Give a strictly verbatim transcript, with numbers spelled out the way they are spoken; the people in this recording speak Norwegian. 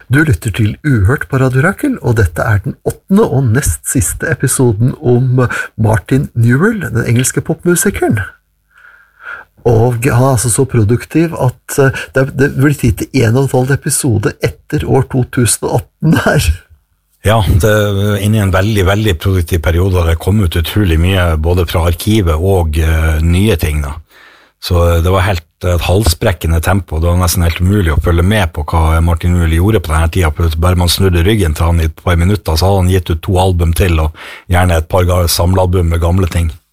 Du lytter til Uhørt på Radio Rakel, og dette er den åttende og nest siste episoden om Martin Newell, den engelske popmusikeren. Og han er altså så produktiv at det, det blir tid til en og en halv episode etter år to tusen og atten her. Ja, det er inne i en veldig, veldig produktiv periode, og det kom ut utrolig mye både fra arkivet og uh, nye ting da. Så det var helt et halsbrekkende tempo, det var nesten helt umulig å følge med på hva Martin Newell gjorde på denne tida. Bare man snudde ryggen til han i et par minutter, så hadde han gitt ut to album til, og gjerne et par samlealbum med gamle ting.